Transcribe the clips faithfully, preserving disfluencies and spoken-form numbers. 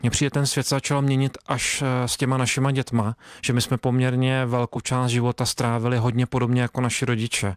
Mně přijde, ten svět začal měnit až s těma našima dětma, že my jsme poměrně velkou část života strávili hodně podobně jako naši rodiče.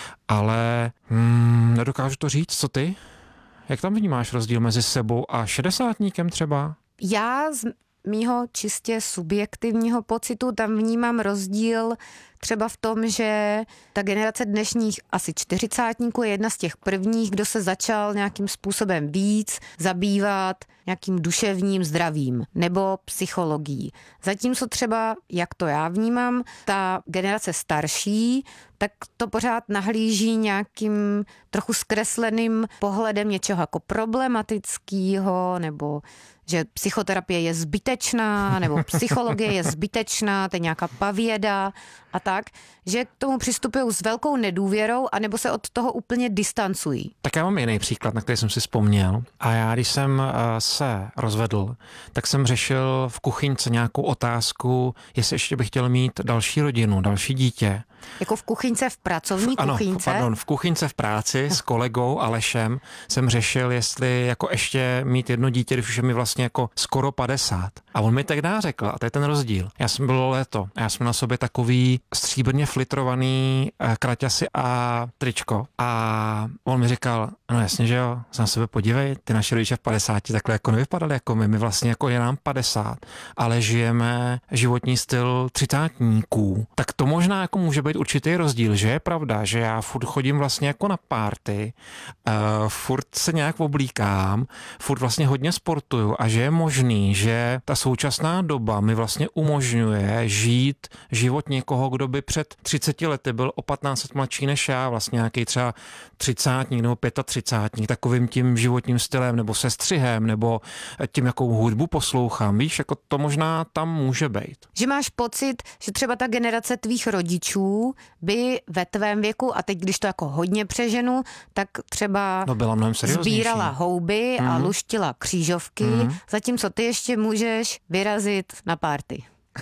Ale hmm, nedokážu to říct, co ty? Jak tam vnímáš rozdíl mezi sebou a šedesátníkem třeba? Já z mýho čistě subjektivního pocitu tam vnímám rozdíl třeba v tom, že ta generace dnešních asi čtyřicátníků je jedna z těch prvních, kdo se začal nějakým způsobem víc zabývat nějakým duševním zdravím nebo psychologií. Zatímco třeba, jak to já vnímám, ta generace starší, tak to pořád nahlíží nějakým trochu zkresleným pohledem něčeho jako problematického, nebo že psychoterapie je zbytečná, nebo psychologie je zbytečná, to je nějaká pavěda a tak, že k tomu přistupují s velkou nedůvěrou, anebo se od toho úplně distancují. Tak já mám jiný příklad, na který jsem si vzpomněl. A já, když jsem se rozvedl, tak jsem řešil v kuchyňce nějakou otázku, jestli ještě bych chtěl mít další rodinu, další dítě. Jako v kuchyňce, v pracovní ano, kuchyňce? Pardon, v kuchyňce v práci s kolegou Alešem jsem řešil, jestli jako ještě mít jedno dítě, když už je mi vlastně jako skoro padesát. A on mi tehdy řekl, a to je ten rozdíl. Já jsem byl léto a já jsem na sobě takový stříbrně flitrovaný kraťasy a tričko. A on mi říkal, no jasně, že jo, na sebe podívej, ty naši rodiče v padesáti takhle jako nevypadali jako my. My vlastně jako je nám padesát, ale žijeme životní styl třicátníků. Tak to možná jako může být určitý rozdíl, že je pravda, že já furt chodím vlastně jako na party, uh, furt se nějak oblíkám, furt vlastně hodně sportuju a že je možný, že ta současná doba mi vlastně umožňuje žít život někoho, kdo by před třiceti lety byl o patnáct let mladší než já, vlastně nějaký třeba třicátník nebo pětatřicátník, takovým tím životním stylem nebo sestřihem nebo tím, jakou hudbu poslouchám. Víš, jako to možná tam může být. Že máš pocit, že třeba ta generace tvých rodičů by ve tvém věku, a teď když to jako hodně přeženu, tak třeba no byla mnohem serióznější. Sbírala houby mm. a luštila křížovky, mm. zatímco ty ještě můžeš vyrazit na party.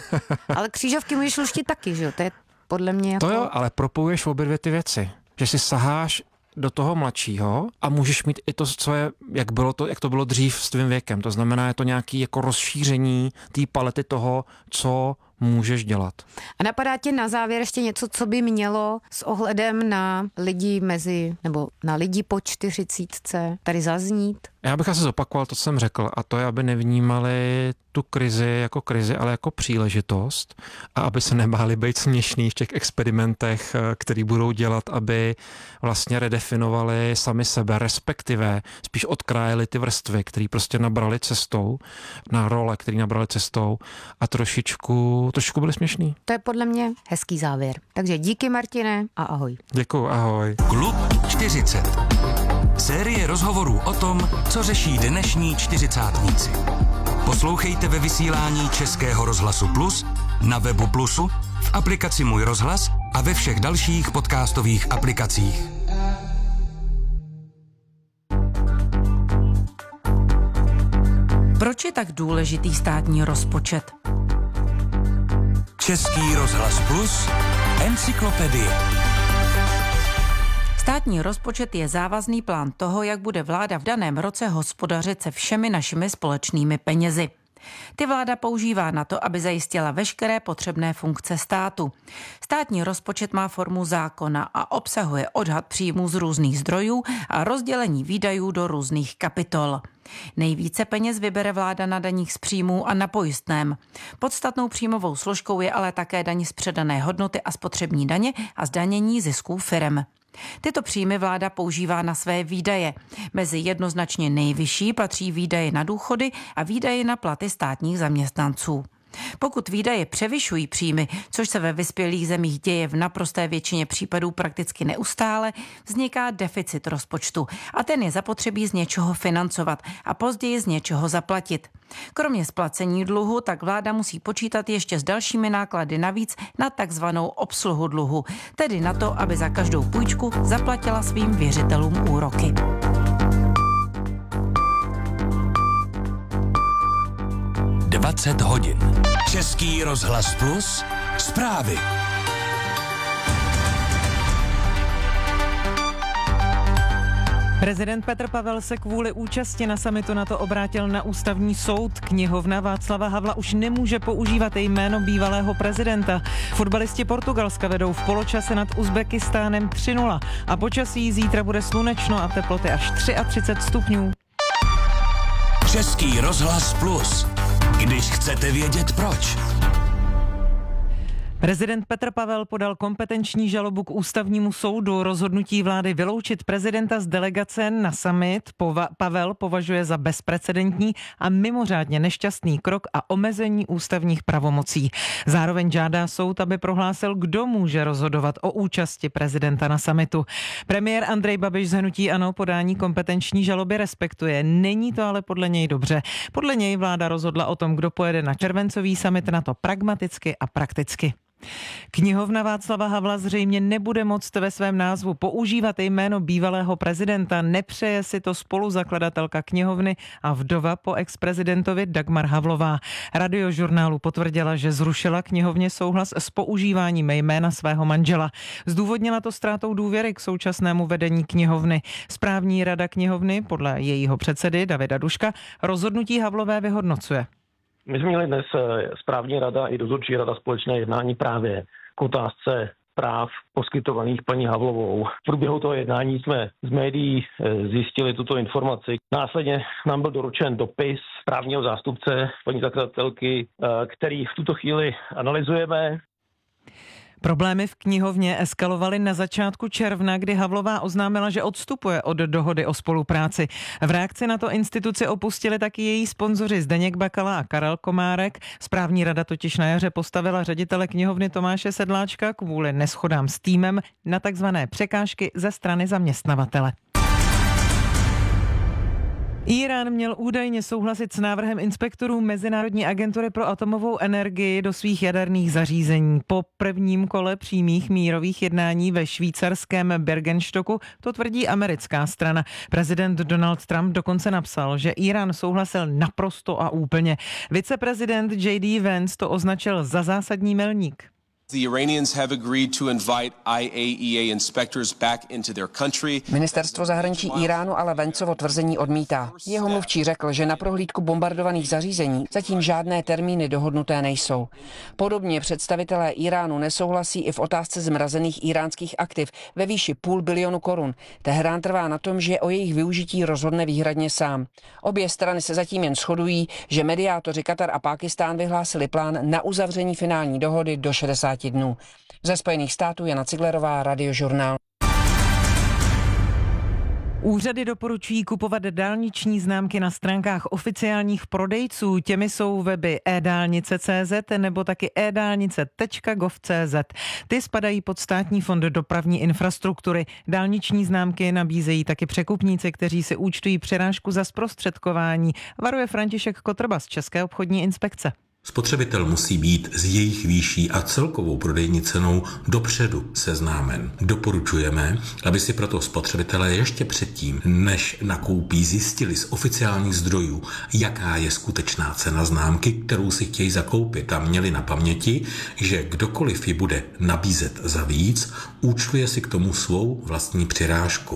Ale křížovky můžeš luštit taky, že jo? To je podle mě jako... To jo, ale propojuješ obě dvě ty věci. Že si saháš do toho mladšího a můžeš mít i to, co je, jak bylo to, jak to bylo dřív s tvým věkem. To znamená, je to nějaké jako rozšíření té palety toho, co můžeš dělat. A napadá tě na závěr ještě něco, co by mělo s ohledem na lidi mezi, nebo na lidi po čtyřicítce tady zaznít? Já bych asi zopakoval to, co jsem řekl, a to je, aby nevnímali tu krizi jako krizi, ale jako příležitost a aby se nebáli být směšný v těch experimentech, který budou dělat, aby vlastně redefinovali sami sebe, respektive spíš odkrájeli ty vrstvy, který prostě nabrali cestou, na role, který nabrali cestou a trošičku, trošičku byli směšný. To je podle mě hezký závěr. Takže díky, Martine, a ahoj. Děkuju, ahoj. Klub čtyřicet. Série rozhovorů o tom, co řeší dnešní čtyřicátníci. Poslouchejte ve vysílání Českého rozhlasu Plus, na webu Plusu, v aplikaci Můj rozhlas a ve všech dalších podcastových aplikacích. Proč je tak důležitý státní rozpočet? Český rozhlas Plus, encyklopedie. Státní rozpočet je závazný plán toho, jak bude vláda v daném roce hospodařit se všemi našimi společnými penězi. Ty vláda používá na to, aby zajistila veškeré potřebné funkce státu. Státní rozpočet má formu zákona a obsahuje odhad příjmů z různých zdrojů a rozdělení výdajů do různých kapitol. Nejvíce peněz vybere vláda na daních z příjmů a na pojistném. Podstatnou příjmovou složkou je ale také daň z předané hodnoty a spotřební daně a zdanění zisků firem. Tyto příjmy vláda používá na své výdaje. Mezi jednoznačně nejvyšší patří výdaje na důchody a výdaje na platy státních zaměstnanců. Pokud výdaje převyšují příjmy, což se ve vyspělých zemích děje v naprosté většině případů prakticky neustále, vzniká deficit rozpočtu a ten je zapotřebí z něčeho financovat a později z něčeho zaplatit. Kromě splacení dluhu tak vláda musí počítat ještě s dalšími náklady navíc na takzvanou obsluhu dluhu, tedy na to, aby za každou půjčku zaplatila svým věřitelům úroky. dvacet hodin. Český rozhlas Plus, zprávy. Prezident Petr Pavel se kvůli účasti na summitu NATO obrátil na ústavní soud. Knihovna Václava Havla už nemůže používat jméno bývalého prezidenta. Fotbalisti Portugalska vedou v poločase nad Uzbekistánem tři nula a počasí zítra bude slunečno a teploty až třicet tři stupňů. Český rozhlas Plus. Když chcete vědět proč. Prezident Petr Pavel podal kompetenční žalobu k ústavnímu soudu. Rozhodnutí vlády vyloučit prezidenta z delegace na summit pova- Pavel považuje za bezprecedentní a mimořádně nešťastný krok a omezení ústavních pravomocí. Zároveň žádá soud, aby prohlásil, kdo může rozhodovat o účasti prezidenta na summitu. Premiér Andrej Babiš z hnutí ANO podání kompetenční žaloby respektuje. Není to ale podle něj dobře. Podle něj vláda rozhodla o tom, kdo pojede na červencový summit, na to pragmaticky a prakticky. Knihovna Václava Havla zřejmě nebude moct ve svém názvu používat jméno bývalého prezidenta. Nepřeje si to spoluzakladatelka knihovny a vdova po ex-prezidentovi Dagmar Havlová. Radiožurnálu potvrdila, že zrušila knihovně souhlas s používáním jména svého manžela. Zdůvodnila to ztrátou důvěry k současnému vedení knihovny. Správní rada knihovny, podle jejího předsedy Davida Duška, rozhodnutí Havlové vyhodnocuje. My jsme měli dnes správní rada i dozorčí rada společné jednání právě k otázce práv poskytovaných paní Havlovou. V průběhu toho jednání jsme z médií zjistili tuto informaci. Následně nám byl doručen dopis právního zástupce paní zakladatelky, který v tuto chvíli analyzujeme. Problémy v knihovně eskalovaly na začátku června, kdy Havlová oznámila, že odstupuje od dohody o spolupráci. V reakci na to instituci opustili taky její sponzoři Zdeněk Bakala a Karel Komárek. Správní rada totiž na jaře postavila ředitele knihovny Tomáše Sedláčka kvůli neshodám s týmem na takzvané překážky ze strany zaměstnavatele. Írán měl údajně souhlasit s návrhem inspektorů Mezinárodní agentury pro atomovou energii do svých jaderných zařízení. Po prvním kole přímých mírových jednání ve švýcarském Bergenstocku to tvrdí americká strana. Prezident Donald Trump dokonce napsal, že Írán souhlasil naprosto a úplně. Viceprezident J D Vance to označil za zásadní milník. The Iranians have agreed to invite I A E A inspectors back into their country. Ministerstvo zahraničí Iránu ale Vanceovo tvrzení odmítá. Jeho mluvčí řekl, že na prohlídku bombardovaných zařízení zatím žádné termíny dohodnuté nejsou. Podobně představitelé Iránu nesouhlasí i v otázce zmrazených iránských aktiv ve výši půl bilionu korun. Teherán trvá na tom, že o jejich využití rozhodne výhradně sám. Obě strany se zatím jen shodují, že mediátoři Katar a Pákistán vyhlásili plán na uzavření finální dohody do šedesáti dnů. Ze Spojených států Jana Ciglerová, Radiožurnál. Úřady doporučují kupovat dálniční známky na stránkách oficiálních prodejců. Těmi jsou weby e dálnice tečka cé zet nebo taky e dálnice tečka gov tečka cé zet. Ty spadají pod Státní fond dopravní infrastruktury. Dálniční známky nabízejí taky překupníci, kteří si účtují přirážku za zprostředkování. Varuje František Kotrba z České obchodní inspekce. Spotřebitel musí být s jejich výší a celkovou prodejní cenou dopředu seznámen. Doporučujeme, aby si proto spotřebitelé ještě předtím, než nakoupí, zjistili z oficiálních zdrojů, jaká je skutečná cena známky, kterou si chtějí zakoupit, a měli na paměti, že kdokoliv ji bude nabízet za víc, účtuje si k tomu svou vlastní přirážku.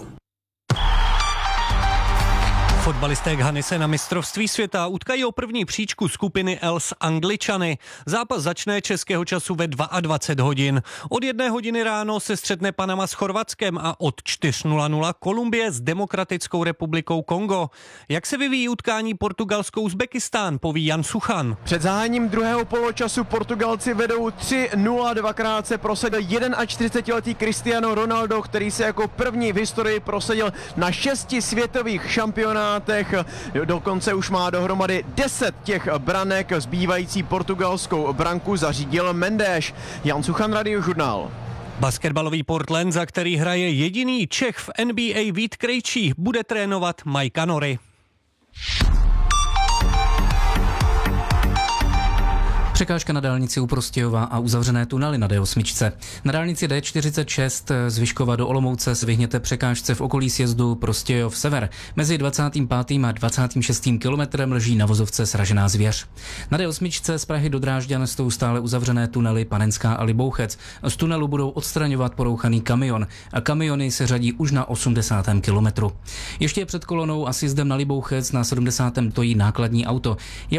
Fotbalisté Ghany se na mistrovství světa utkají o první příčku skupiny L s Angličany. Zápas začne českého času ve dvacet dva hodin. Od jedné hodiny ráno se střetne Panama s Chorvatskem a od čtyři nula nula Kolumbie s Demokratickou republikou Kongo. Jak se vyvíjí utkání Portugalsko-Uzbekistán, poví Jan Suchan. Před zahájením druhého poločasu Portugalci vedou tři nula, dvakrát se prosadil čtyřicetiletý Cristiano Ronaldo, který se jako první v historii prosadil na šesti světových šampionátech. Dokonce už má dohromady deset těch branek, zbývající portugalskou branku zařídil Mendes. Jan Suchan, Radiožurnál. Basketbalový Portland, za který hraje jediný Čech v N B A Vít Krejčí, bude trénovat Mike Nory. Překážka na dálnici u Prostějova a uzavřené tunely na D osm. Na dálnici D čtyřicet šest z Vyškova do Olomouce se vyhněte překážce v okolí sjezdu Prostějov sever. Mezi dvacátým pátým a dvacátým šestým kilometrem leží na vozovce sražená zvěř. Na D osm z Prahy do Drážďan jsou stále uzavřené tunely Panenská a Libouchec. Z tunelu budou odstraňovat porouchaný kamion a kamiony se řadí už na osmdesátém kilometru. Ještě před kolonou a sjezdem na Libouchec na sedmdesátém stojí nákladní auto. Je